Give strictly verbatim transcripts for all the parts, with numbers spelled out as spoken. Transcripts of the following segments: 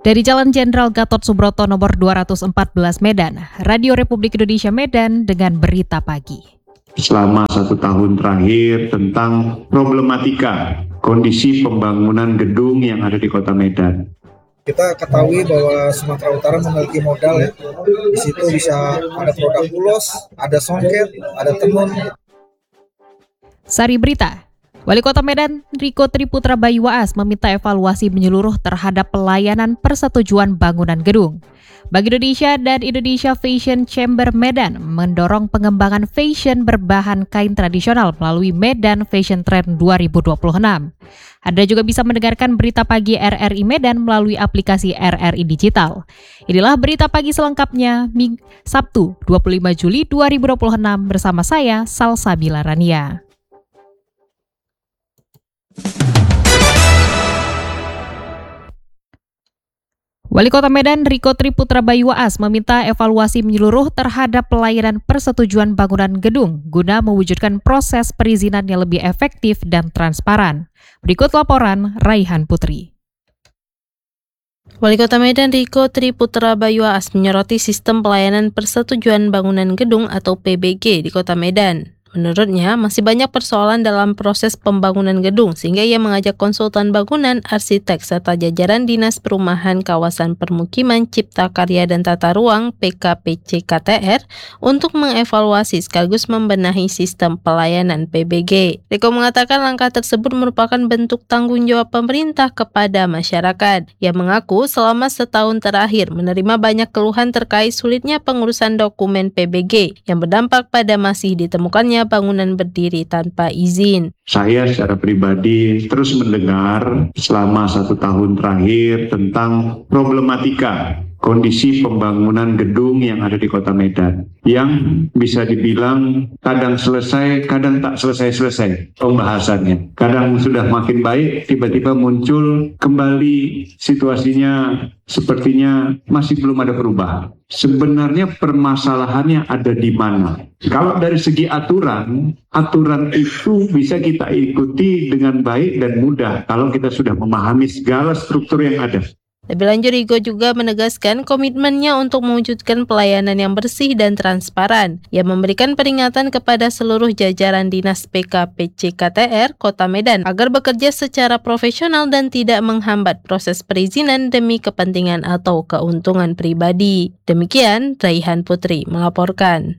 Dari Jalan Jenderal Gatot Subroto nomor dua ratus empat belas Medan, Radio Republik Indonesia Medan dengan berita pagi. Selama satu tahun terakhir tentang problematika kondisi pembangunan gedung yang ada di Kota Medan. Kita ketahui bahwa Sumatera Utara memiliki modal ya. Di situ bisa ada produk ulos, ada songket, ada tenun. Sari Berita. Wali Kota Medan, Riko Triputra Bayu Waas meminta evaluasi menyeluruh terhadap pelayanan persetujuan bangunan gedung. Bank Indonesia dan Indonesia Fashion Chamber Medan mendorong pengembangan fashion berbahan kain tradisional melalui Medan Fashion Trend dua ribu dua puluh enam. Anda juga bisa mendengarkan berita pagi R R I Medan melalui aplikasi R R I Digital. Inilah berita pagi selengkapnya, Sabtu dua puluh lima Juli dua ribu dua puluh enam bersama saya, Salsabila Rania. Wali Kota Medan Riko Triputra Bayu Waas meminta evaluasi menyeluruh terhadap pelayanan persetujuan bangunan gedung guna mewujudkan proses perizinan yang lebih efektif dan transparan. Berikut laporan Raihan Putri. Wali Kota Medan Riko Triputra Bayu Waas menyoroti sistem pelayanan persetujuan bangunan gedung atau P B G di Kota Medan. Menurutnya, masih banyak persoalan dalam proses pembangunan gedung sehingga ia mengajak konsultan bangunan, arsitek, serta jajaran Dinas Perumahan Kawasan Permukiman Cipta Karya dan Tata Ruang P K P C K T R untuk mengevaluasi sekaligus membenahi sistem pelayanan P B G. Riko mengatakan langkah tersebut merupakan bentuk tanggung jawab pemerintah kepada masyarakat. Ia mengaku selama setahun terakhir menerima banyak keluhan terkait sulitnya pengurusan dokumen P B G yang berdampak pada masih ditemukannya bangunan berdiri tanpa izin. Saya secara pribadi terus mendengar selama satu tahun terakhir tentang problematika kondisi pembangunan gedung yang ada di Kota Medan yang bisa dibilang kadang selesai, kadang tak selesai-selesai pembahasannya. Kadang sudah makin baik, tiba-tiba muncul kembali situasinya sepertinya masih belum ada perubahan. Sebenarnya permasalahannya ada di mana? Kalau dari segi aturan, aturan itu bisa kita ikuti dengan baik dan mudah kalau kita sudah memahami segala struktur yang ada. Lebih lanjut, Riko juga menegaskan komitmennya untuk mewujudkan pelayanan yang bersih dan transparan. Ia memberikan peringatan kepada seluruh jajaran Dinas P K P C K T R Kota Medan agar bekerja secara profesional dan tidak menghambat proses perizinan demi kepentingan atau keuntungan pribadi. Demikian, Raihan Putri melaporkan.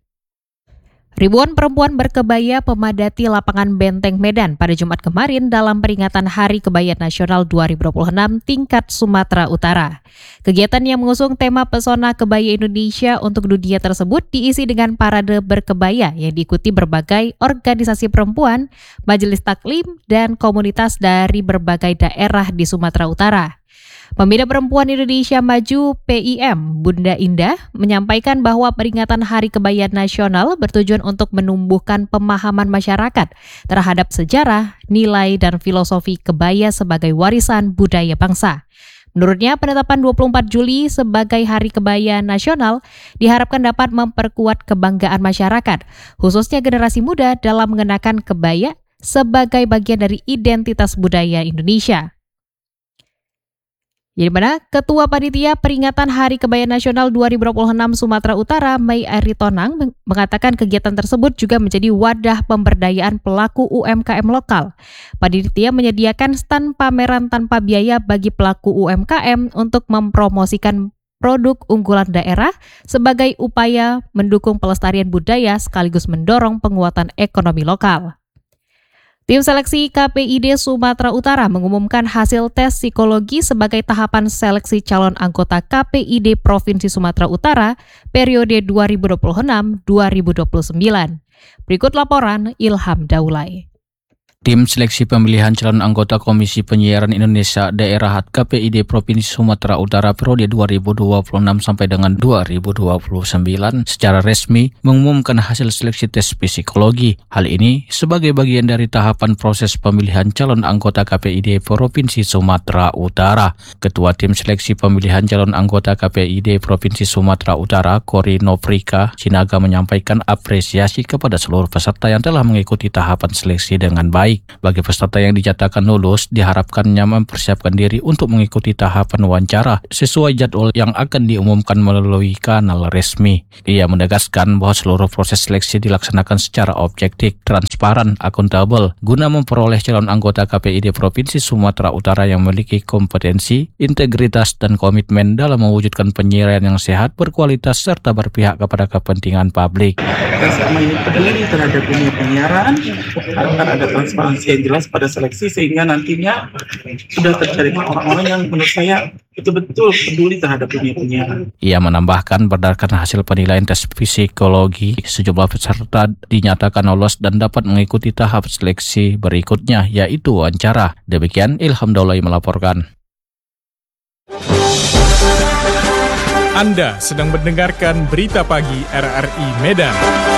Ribuan perempuan berkebaya memadati lapangan Benteng Medan pada Jumat kemarin dalam peringatan Hari Kebaya Nasional dua ribu dua puluh enam tingkat Sumatera Utara. Kegiatan yang mengusung tema Pesona Kebaya Indonesia untuk Dunia tersebut diisi dengan parade berkebaya yang diikuti berbagai organisasi perempuan, majelis taklim, dan komunitas dari berbagai daerah di Sumatera Utara. Pembina Perempuan Indonesia Maju P I M, Bunda Indah, menyampaikan bahwa peringatan Hari Kebaya Nasional bertujuan untuk menumbuhkan pemahaman masyarakat terhadap sejarah, nilai, dan filosofi kebaya sebagai warisan budaya bangsa. Menurutnya, penetapan dua puluh empat Juli sebagai Hari Kebaya Nasional diharapkan dapat memperkuat kebanggaan masyarakat, khususnya generasi muda dalam mengenakan kebaya sebagai bagian dari identitas budaya Indonesia. Jadi mana Ketua Panitia Peringatan Hari Kebaya Nasional dua ribu dua puluh enam Sumatera Utara, Mei Aritonang, mengatakan kegiatan tersebut juga menjadi wadah pemberdayaan pelaku U M K M lokal. Panitia menyediakan stand pameran tanpa biaya bagi pelaku U M K M untuk mempromosikan produk unggulan daerah sebagai upaya mendukung pelestarian budaya sekaligus mendorong penguatan ekonomi lokal. Tim seleksi K P I D Sumatera Utara mengumumkan hasil tes psikologi sebagai tahapan seleksi calon anggota K P I D Provinsi Sumatera Utara periode dua ribu dua puluh enam sampai dua ribu dua puluh sembilan. Berikut laporan Ilham Daulay. Tim seleksi pemilihan calon anggota Komisi Penyiaran Indonesia Daerah K P I D Provinsi Sumatera Utara periode dua ribu dua puluh enam sampai dengan dua ribu dua puluh sembilan secara resmi mengumumkan hasil seleksi tes psikologi. Hal ini sebagai bagian dari tahapan proses pemilihan calon anggota K P I D Provinsi Sumatera Utara. Ketua Tim Seleksi Pemilihan Calon Anggota K P I D Provinsi Sumatera Utara, Kori Novrika Sinaga, menyampaikan apresiasi kepada seluruh peserta yang telah mengikuti tahapan seleksi dengan baik. baik. Bagi peserta yang dinyatakan lulus, diharapkannya mempersiapkan diri untuk mengikuti tahapan wawancara sesuai jadwal yang akan diumumkan melalui kanal resmi. Ia menegaskan bahwa seluruh proses seleksi dilaksanakan secara objektif, transparan, akuntabel, guna memperoleh calon anggota K P I D Provinsi Sumatera Utara yang memiliki kompetensi, integritas, dan komitmen dalam mewujudkan penyiaran yang sehat, berkualitas, serta berpihak kepada kepentingan publik. Kita selama ini peduli terhadap dunia penyiaran, akan ada transparansi yang jelas pada seleksi sehingga nantinya sudah tercari orang-orang yang menurut saya betul-betul peduli terhadap dunia penyiaran. Ia menambahkan berdasarkan hasil penilaian tes psikologi, sejumlah peserta dinyatakan lolos dan dapat mengikuti tahap seleksi berikutnya, yaitu wawancara. Demikian Ilham Daulay melaporkan. Anda sedang mendengarkan Berita Pagi R R I Medan.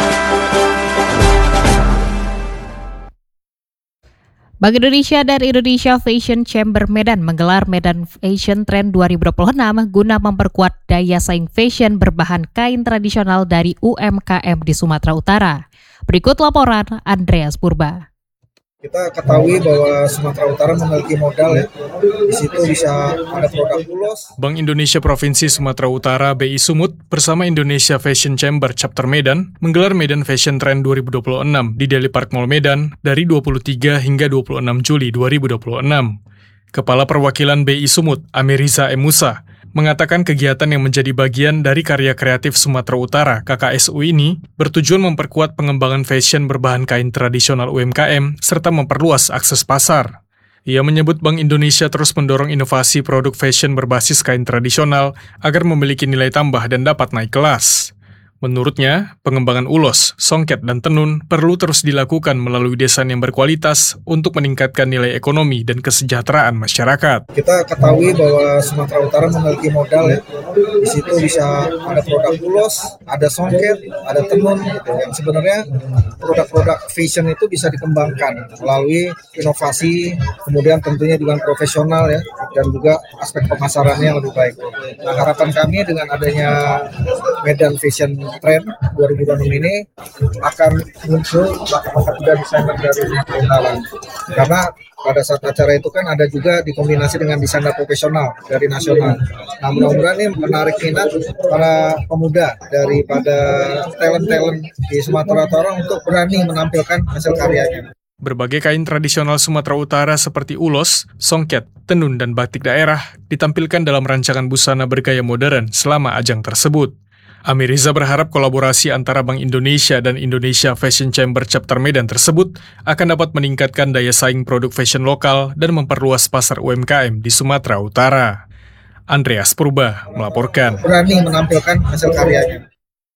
Bank Indonesia dan Indonesia Fashion Chamber Medan menggelar Medan Fashion Trend dua ribu dua puluh enam guna memperkuat daya saing fashion berbahan kain tradisional dari U M K M di Sumatera Utara. Berikut laporan Andreas Purba. Kita ketahui bahwa Sumatera Utara memiliki modal ya. Di situ bisa ada produk ulos. Bank Indonesia Provinsi Sumatera Utara B I Sumut bersama Indonesia Fashion Chamber Chapter Medan menggelar Medan Fashion Trend dua ribu dua puluh enam di Deli Park Mall Medan dari dua puluh tiga hingga dua puluh enam Juli dua ribu dua puluh enam. Kepala Perwakilan B I Sumut, Ameriza M. Musa, mengatakan kegiatan yang menjadi bagian dari Karya Kreatif Sumatera Utara K K S U ini bertujuan memperkuat pengembangan fashion berbahan kain tradisional U M K M serta memperluas akses pasar. Ia menyebut Bank Indonesia terus mendorong inovasi produk fashion berbasis kain tradisional agar memiliki nilai tambah dan dapat naik kelas. Menurutnya, pengembangan ulos, songket, dan tenun perlu terus dilakukan melalui desain yang berkualitas untuk meningkatkan nilai ekonomi dan kesejahteraan masyarakat. Kita ketahui bahwa Sumatera Utara memiliki modal ya. Di situ bisa ada produk ulos, ada songket, ada tenun gitu. Yang sebenarnya produk-produk fashion itu bisa dikembangkan melalui inovasi, kemudian tentunya dengan profesional ya, dan juga aspek pemasarannya yang lebih baik. Nah, harapan kami dengan adanya Medan Fashion Trend dua ribu dua puluh enam ini akan muncul tiga desainer dari Thailand. Karena pada saat acara itu kan ada juga dikombinasi dengan desainer profesional dari nasional. Nah, mudah-mudahan ini menarik minat para pemuda daripada talent-talent di Sumatera Utara untuk berani menampilkan hasil karyanya. Berbagai kain tradisional Sumatera Utara seperti ulos, songket, tenun, dan batik daerah ditampilkan dalam rancangan busana bergaya modern selama ajang tersebut. Ameriza berharap kolaborasi antara Bank Indonesia dan Indonesia Fashion Chamber Chapter Medan tersebut akan dapat meningkatkan daya saing produk fashion lokal dan memperluas pasar U M K M di Sumatera Utara. Andreas Purba melaporkan. Berani menampilkan hasil karyanya.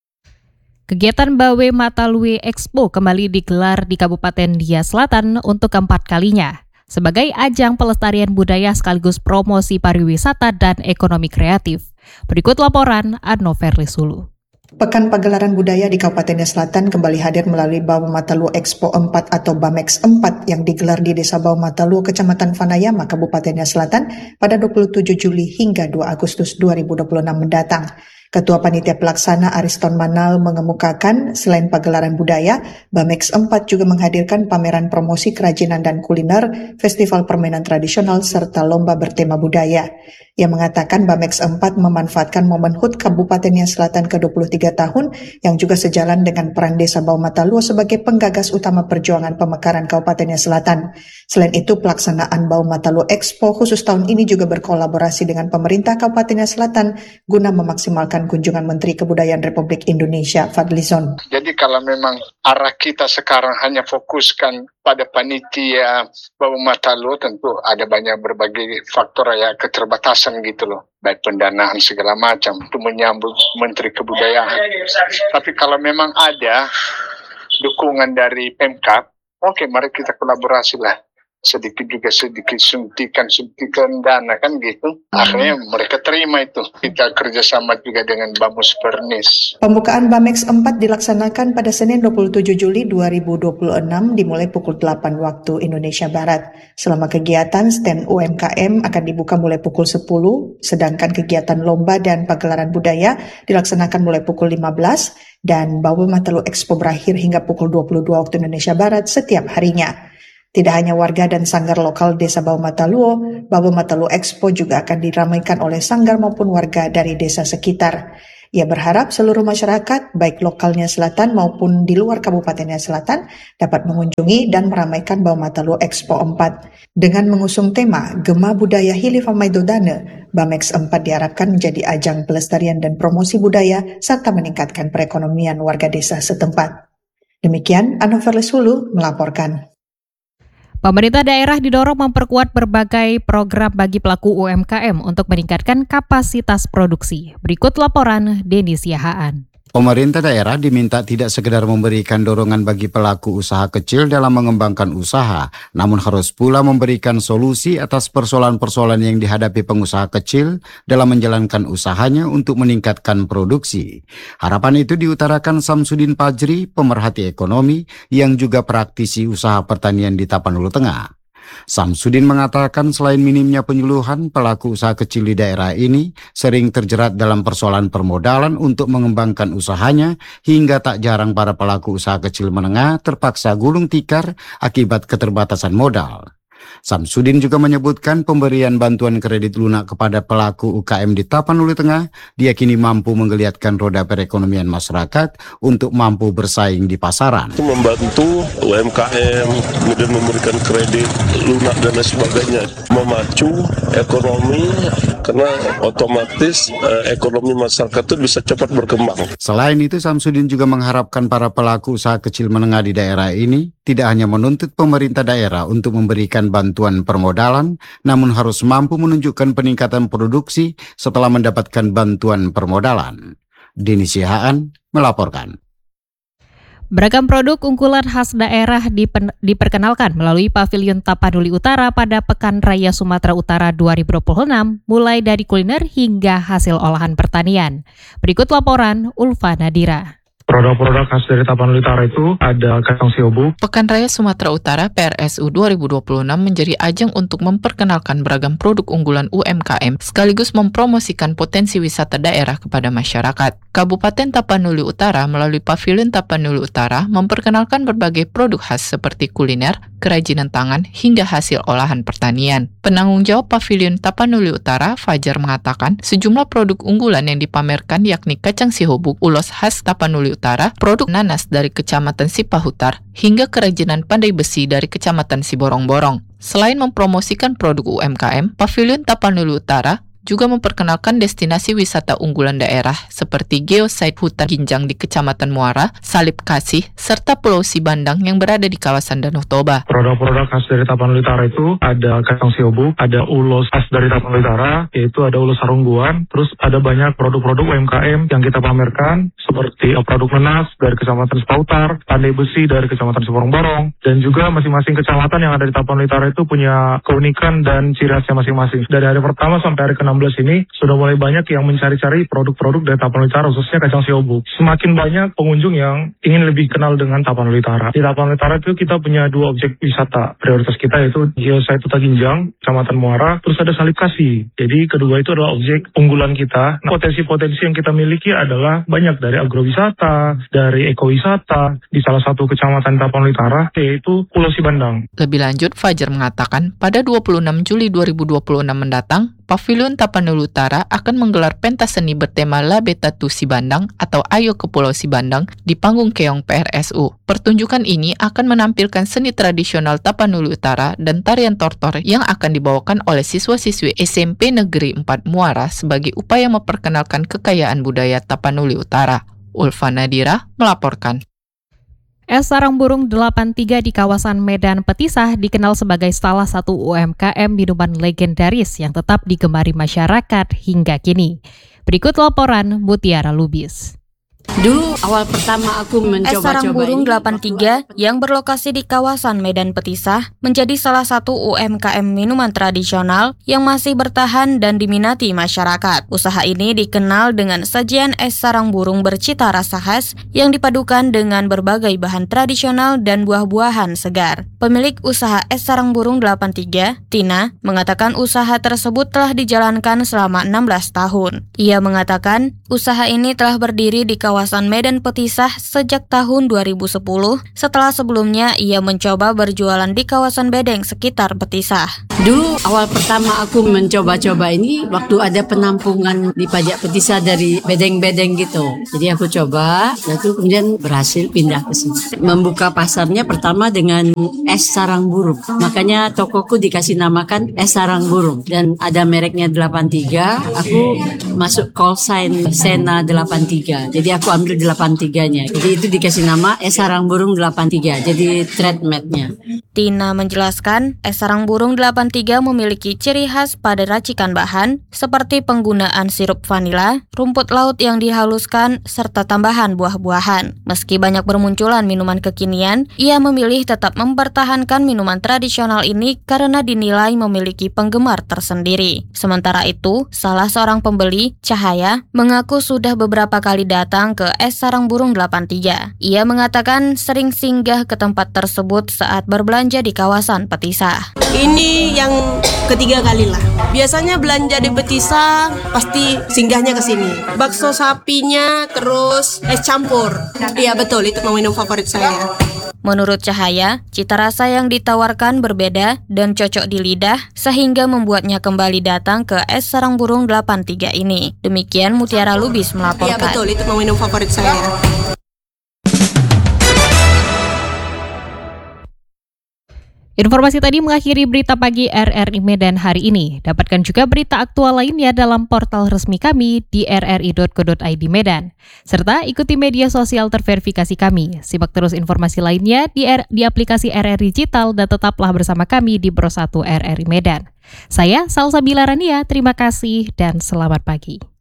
Kegiatan Bawe Matalue Expo kembali digelar di Kabupaten Dia Selatan untuk keempat kalinya sebagai ajang pelestarian budaya sekaligus promosi pariwisata dan ekonomi kreatif. Berikut laporan Anno Verlisulu. Pekan Pagelaran Budaya di Kabupaten Dia Selatan kembali hadir melalui Bawe Matalue Expo empat atau Bamex empat yang digelar di Desa Bawe Matalue, Kecamatan Vanayama, Kabupaten Dia Selatan pada dua puluh tujuh Juli hingga dua Agustus dua ribu dua puluh enam mendatang. Ketua Panitia Pelaksana Ariston Manal mengemukakan selain pagelaran budaya, Bamex empat juga menghadirkan pameran promosi kerajinan dan kuliner, festival permainan tradisional, serta lomba bertema budaya. Ia mengatakan Bamex empat memanfaatkan momen H U T Kabupaten Dia Selatan ke dua puluh tiga tahun yang juga sejalan dengan peran Desa Bawe Matalue sebagai penggagas utama perjuangan pemekaran Kabupaten Dia Selatan. Selain itu, pelaksanaan Bawe Matalue Expo khusus tahun ini juga berkolaborasi dengan pemerintah Kabupaten Dia Selatan guna memaksimalkan kunjungan Menteri Kebudayaan Republik Indonesia Fadlizon. Jadi kalau memang arah kita sekarang hanya fokuskan pada panitia Bawe Matalue, tentu ada banyak berbagai faktor ya, keterbatasan gitu loh, baik pendanaan segala macam untuk menyambut Menteri Kebudayaan. Tapi kalau memang ada dukungan dari Pemkab, oke, mari kita kolaborasi lah. Sedikit juga sedikit suntikan-suntikan dana kan gitu. Akhirnya mereka terima itu. Kita kerjasama juga dengan Bamus Pernis. Pembukaan Bamex empat dilaksanakan pada Senin dua puluh tujuh Juli dua ribu dua puluh enam dimulai pukul delapan waktu Indonesia Barat. Selama kegiatan, stand U M K M akan dibuka mulai pukul sepuluh, sedangkan kegiatan lomba dan pagelaran budaya dilaksanakan mulai pukul lima belas dan Bawe Matalue Expo berakhir hingga pukul dua puluh dua waktu Indonesia Barat setiap harinya. Tidak hanya warga dan sanggar lokal Desa Bau Mataluo, Bau Mataluo Expo juga akan diramaikan oleh sanggar maupun warga dari desa sekitar. Ia berharap seluruh masyarakat, baik lokalnya Selatan maupun di luar Kabupatennya Selatan, dapat mengunjungi dan meramaikan Bau Mataluo Expo empat. Dengan mengusung tema Gema Budaya Hilifa Maidodane, Bamex empat diharapkan menjadi ajang pelestarian dan promosi budaya serta meningkatkan perekonomian warga desa setempat. Demikian, Anovelis Hulu melaporkan. Pemerintah daerah didorong memperkuat berbagai program bagi pelaku U M K M untuk meningkatkan kapasitas produksi. Berikut laporan Denny Siahaan. Pemerintah daerah diminta tidak sekedar memberikan dorongan bagi pelaku usaha kecil dalam mengembangkan usaha, namun harus pula memberikan solusi atas persoalan-persoalan yang dihadapi pengusaha kecil dalam menjalankan usahanya untuk meningkatkan produksi. Harapan itu diutarakan Samsudin Pajri, pemerhati ekonomi yang juga praktisi usaha pertanian di Tapanuli Tengah. Samsudin mengatakan selain minimnya penyuluhan, pelaku usaha kecil di daerah ini sering terjerat dalam persoalan permodalan untuk mengembangkan usahanya, hingga tak jarang para pelaku usaha kecil menengah terpaksa gulung tikar akibat keterbatasan modal. Samsudin juga menyebutkan pemberian bantuan kredit lunak kepada pelaku U K M di Tapanuli Tengah diyakini mampu menggeliatkan roda perekonomian masyarakat untuk mampu bersaing di pasaran. Itu membantu U M K M, kemudian memberikan kredit lunak dan lain sebagainya, memacu ekonomi karena otomatis eh, ekonomi masyarakat itu bisa cepat berkembang. Selain itu, Samsudin juga mengharapkan para pelaku usaha kecil menengah di daerah ini tidak hanya menuntut pemerintah daerah untuk memberikan bantuan permodalan, namun harus mampu menunjukkan peningkatan produksi setelah mendapatkan bantuan permodalan. Denny Siahaan melaporkan. Beragam produk unggulan khas daerah dipen, diperkenalkan melalui Pavilion Tapanuli Utara pada Pekan Raya Sumatera Utara dua ribu dua puluh enam, mulai dari kuliner hingga hasil olahan pertanian. Berikut laporan Ulfa Nadira. Produk-produk khas dari Tapanuli Utara itu ada kacang siobuk. Pekan Raya Sumatera Utara P R S U dua ribu dua puluh enam menjadi ajang untuk memperkenalkan beragam produk unggulan U M K M sekaligus mempromosikan potensi wisata daerah kepada masyarakat. Kabupaten Tapanuli Utara melalui Pavilion Tapanuli Utara memperkenalkan berbagai produk khas seperti kuliner, kerajinan tangan, hingga hasil olahan pertanian. Penanggung jawab Pavilion Tapanuli Utara, Fajar, mengatakan sejumlah produk unggulan yang dipamerkan yakni kacang siobuk, ulos khas Tapanuli Utara, produk nanas dari Kecamatan Sipahutar, hingga kerajinan pandai besi dari Kecamatan Siborong-Borong. Selain mempromosikan produk U M K M, Pavilion Tapanuli Utara juga memperkenalkan destinasi wisata unggulan daerah seperti Geosite Hutan Ginjang di Kecamatan Muara, Salib Kasih, serta Pulau Sibandang yang berada di kawasan Danau Toba. Produk-produk khas dari Tapanuli Utara itu ada kacang siobuk, ada ulos khas dari Tapanuli Utara, yaitu ada ulos sarungguan, terus ada banyak produk-produk U M K M yang kita pamerkan, seperti produk nanas dari Kecamatan Sipahutar, pandai besi dari Kecamatan Siborong-Borong, dan juga masing-masing kecamatan yang ada di Tapanuli Utara itu punya keunikan dan ciri khasnya masing-masing. Dari hari pertama sampai hari ke enam belas ini sudah mulai banyak yang mencari-cari produk-produk dari Tapanuli Utara, khususnya kacang siobuk. Semakin banyak pengunjung yang ingin lebih kenal dengan Tapanuli Utara. Di Tapanuli Utara itu kita punya dua objek wisata prioritas kita, yaitu Geosite Hutan Ginjang, Kecamatan Muara, terus ada Salib Kasih. Jadi kedua itu adalah objek unggulan kita. Nah, potensi-potensi yang kita miliki adalah banyak, dari agrowisata, dari ekowisata, di salah satu kecamatan Tapanuli Utara, yaitu Pulau Sibandang. Lebih lanjut, Fajar mengatakan pada dua puluh enam Juli dua ribu dua puluh enam mendatang, Pavilion Tapanuli Utara akan menggelar pentas seni bertema La Beta Tu Sibandang atau Ayo ke Pulau Sibandang di panggung keong P R S U. Pertunjukan ini akan menampilkan seni tradisional Tapanuli Utara dan tarian tortor yang akan dibawakan oleh siswa-siswi S M P Negeri empat Muara sebagai upaya memperkenalkan kekayaan budaya Tapanuli Utara. Ulfa Nadira melaporkan. Es Sarang Burung delapan tiga di kawasan Medan Petisah dikenal sebagai salah satu U M K M minuman legendaris yang tetap digemari masyarakat hingga kini. Berikut laporan Mutiara Lubis. Dulu awal pertama aku mencoba-coba Es Sarang Burung delapan tiga yang berlokasi di kawasan Medan Petisah menjadi salah satu U M K M minuman tradisional yang masih bertahan dan diminati masyarakat. Usaha ini dikenal dengan sajian es sarang burung bercita rasa khas yang dipadukan dengan berbagai bahan tradisional dan buah-buahan segar. Pemilik usaha Es Sarang Burung delapan tiga, Tina, mengatakan usaha tersebut telah dijalankan selama enam belas tahun. Ia mengatakan usaha ini telah berdiri di kawasan kawasan Medan Petisah sejak tahun dua ribu sepuluh, setelah sebelumnya ia mencoba berjualan di kawasan bedeng sekitar Petisah. Dulu awal pertama aku mencoba-coba ini waktu ada penampungan di pajak Petisah dari bedeng-bedeng gitu. Jadi aku coba, lalu kemudian berhasil pindah ke sini. Membuka pasarnya pertama dengan es sarang burung. Makanya tokoku dikasih namakan es sarang burung. Dan ada mereknya delapan tiga, aku masuk call sign Sena delapan tiga. Jadi aku ambil delapan tiga-nya. Jadi itu dikasih nama es sarang burung delapan tiga. Jadi trademark-nya. Tina menjelaskan, es sarang burung delapan tiga memiliki ciri khas pada racikan bahan seperti penggunaan sirup vanila, rumput laut yang dihaluskan, serta tambahan buah-buahan. Meski banyak bermunculan minuman kekinian, ia memilih tetap mempertahankan minuman tradisional ini karena dinilai memiliki penggemar tersendiri. Sementara itu, salah seorang pembeli, Cahaya, mengaku sudah beberapa kali datang ke es sarang burung delapan tiga. Ia mengatakan sering singgah ke tempat tersebut saat berbelanja di kawasan Petisah. Ini yang ketiga kali lah. Biasanya belanja di Petisah pasti singgahnya ke sini. Bakso sapinya, terus es campur. Iya betul, itu minum favorit saya. Menurut Cahaya, cita rasa yang ditawarkan berbeda dan cocok di lidah sehingga membuatnya kembali datang ke es sarang burung delapan tiga ini. Demikian Mutiara Lubis melaporkan. Iya betul, itu minum favorit saya. Informasi tadi mengakhiri berita pagi R R I Medan hari ini. Dapatkan juga berita aktual lainnya dalam portal resmi kami di r r i dot co dot i d Medan. Serta ikuti media sosial terverifikasi kami. Simak terus informasi lainnya di, R- di aplikasi R R I Digital dan tetaplah bersama kami di Pro satu R R I Medan. Saya Salsabila Rania, terima kasih dan selamat pagi.